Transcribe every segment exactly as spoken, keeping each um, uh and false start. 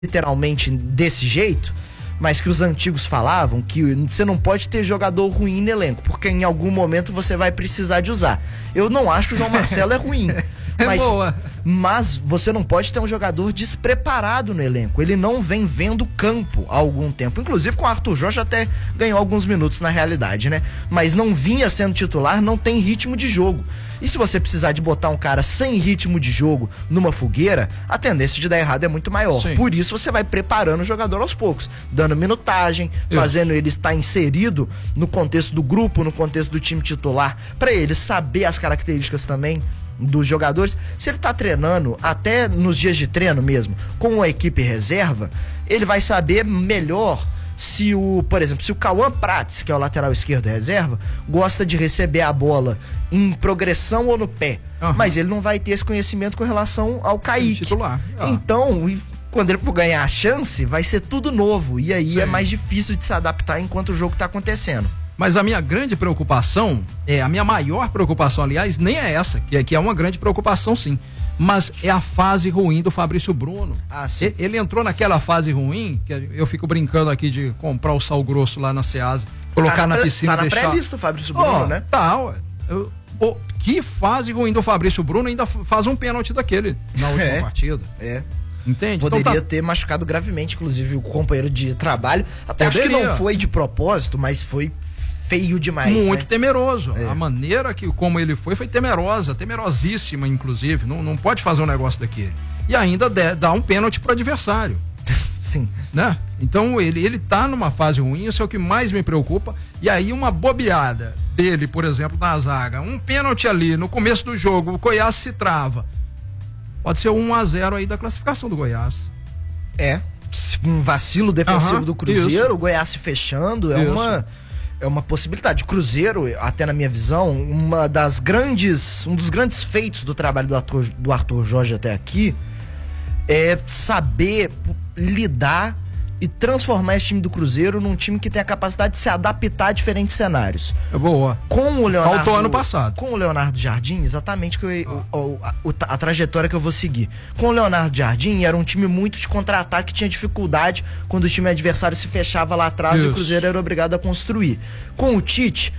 literalmente desse jeito, mas que os antigos falavam que você não pode ter jogador ruim no elenco, porque em algum momento você vai precisar de usar. Eu não acho que o João Marcelo é ruim. É mas, boa. mas você não pode ter um jogador despreparado no elenco. Ele não vem vendo campo há algum tempo. Inclusive com o Arthur Jorge até ganhou alguns minutos na realidade, né? Mas não vinha sendo titular, não tem ritmo de jogo. E se você precisar de botar um cara sem ritmo de jogo numa fogueira, a tendência de dar errado é muito maior. Sim. Por isso você vai preparando o jogador aos poucos, dando minutagem, Eu. fazendo ele estar inserido no contexto do grupo, no contexto do time titular, para ele saber as características também dos jogadores. Se ele tá treinando, até nos dias de treino mesmo, com a equipe reserva, ele vai saber melhor se o, por exemplo, se o Cauã Prates, que é o lateral esquerdo reserva, gosta de receber a bola em progressão ou no pé. Uhum. Mas ele não vai ter esse conhecimento com relação ao Kaique. Titular. Ah. Então, e quando ele for ganhar a chance, vai ser tudo novo. E aí Sim. é mais difícil de se adaptar enquanto o jogo tá acontecendo. Mas a minha grande preocupação, é a minha maior preocupação, aliás, nem é essa, que é, que é uma grande preocupação sim, mas é a fase ruim do Fabrício Bruno. Ah, sim. Ele, ele entrou naquela fase ruim, que eu fico brincando aqui de comprar o sal grosso lá na Ceasa, colocar tá na, na piscina e tá na deixar... pré-lista o Fabrício Bruno, oh, né? Tá, ué. Eu, oh, que fase ruim do Fabrício Bruno, ainda faz um pênalti daquele na última É. partida. É. Entende? Poderia Então tá... ter machucado gravemente, inclusive, o companheiro de trabalho. Até acho Poderia. que não foi de propósito, mas foi feio demais, Muito né? temeroso. É. A maneira que como ele foi, foi temerosa, temerosíssima, inclusive. Não, não pode fazer um negócio daquele. E ainda de, dá um pênalti pro adversário. Sim. Né? Então ele, ele tá numa fase ruim, isso é o que mais me preocupa. E aí uma bobeada dele, por exemplo, na zaga, um pênalti ali no começo do jogo, o Goiás se trava. Pode ser um a zero aí da classificação do Goiás. É. Um vacilo defensivo Aham, do Cruzeiro, isso. o Goiás se fechando, é Isso. uma, é uma possibilidade. O Cruzeiro, até na minha visão, uma das grandes, um dos grandes feitos do trabalho do Arthur, do Arthur Jorge até aqui é saber lidar e transformar esse time do Cruzeiro num time que tem a capacidade de se adaptar a diferentes cenários. É boa. Com o Leonardo, Faltou ano passado. Com o Leonardo Jardim, exatamente que eu, o, o, a, o- a trajetória que eu vou seguir. Com o Leonardo Jardim, era um time muito de contra-ataque, tinha dificuldade quando o time adversário se fechava lá atrás Isso. e o Cruzeiro era obrigado a construir. Com o Tite,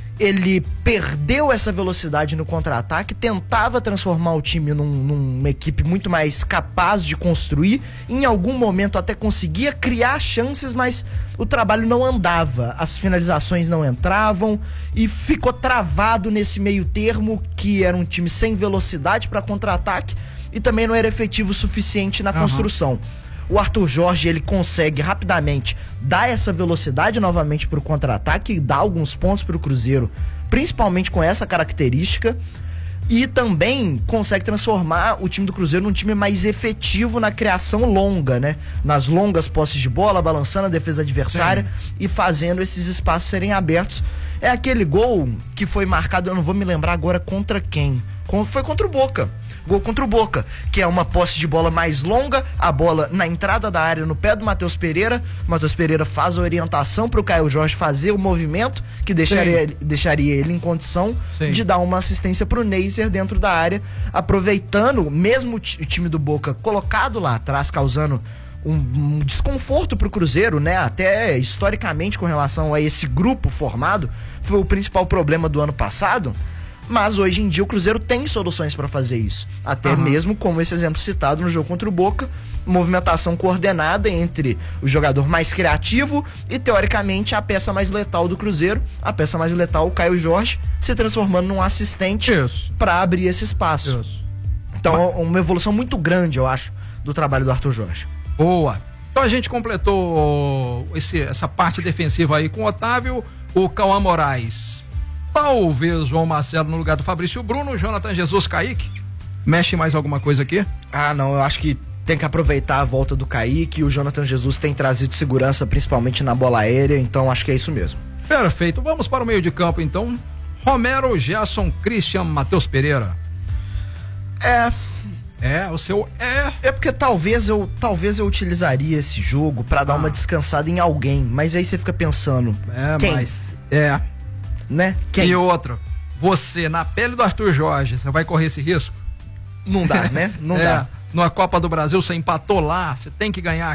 ele perdeu essa velocidade no contra-ataque, tentava transformar o time num, numa equipe muito mais capaz de construir, em algum momento até conseguia criar chances, mas o trabalho não andava, as finalizações não entravam e ficou travado nesse meio termo, que era um time sem velocidade para contra-ataque e também não era efetivo o suficiente na Aham. construção. O Arthur Jorge, ele consegue rapidamente dar essa velocidade novamente para o contra-ataque e dar alguns pontos para o Cruzeiro, principalmente com essa característica, e também consegue transformar o time do Cruzeiro num time mais efetivo na criação longa, né? Nas longas posses de bola, balançando a defesa adversária e fazendo esses espaços serem abertos. É aquele gol que foi marcado, eu não vou me lembrar agora contra quem. Com- Foi contra o Boca. Gol contra o Boca, que é uma posse de bola mais longa, a bola na entrada da área, no pé do Matheus Pereira. O Matheus Pereira faz a orientação para o Caio Jorge fazer o movimento que deixaria, ele- deixaria ele em condição Sim. de dar uma assistência para o Neiser dentro da área, aproveitando mesmo o ti- o time do Boca colocado lá atrás, causando um, um desconforto pro Cruzeiro, né? Até historicamente com relação a esse grupo formado, foi o principal problema do ano passado. Mas hoje em dia o Cruzeiro tem soluções para fazer isso. Até Aham. mesmo como esse exemplo citado no jogo contra o Boca, movimentação coordenada entre o jogador mais criativo e, teoricamente, a peça mais letal do Cruzeiro, a peça mais letal, o Caio Jorge, se transformando num assistente Isso. para abrir esse espaço. Isso. Então, é uma evolução muito grande, eu acho, do trabalho do Arthur Jorge. Boa. Então a gente completou esse, essa parte defensiva aí com o Otávio, o Cauã Moraes. Talvez o João Marcelo no lugar do Fabrício Bruno, o Jonathan Jesus, Kaique. Mexe mais alguma coisa aqui? Ah, não, eu acho que tem que aproveitar a volta do Kaique, o Jonathan Jesus tem trazido segurança, principalmente na bola aérea, então acho que é isso mesmo. Perfeito. Vamos para o meio de campo então. Romero, Gerson, Christian, Matheus Pereira. É, É, o seu é. é porque talvez eu, talvez eu utilizaria esse jogo pra dar Ah. uma descansada em alguém, mas aí você fica pensando, É, quem? mas. É. Né? Quem? E outra, você, na pele do Arthur Jorge, você vai correr esse risco? Não dá, né? Não É. dá. na Copa do Brasil, você empatou lá, você tem que ganhar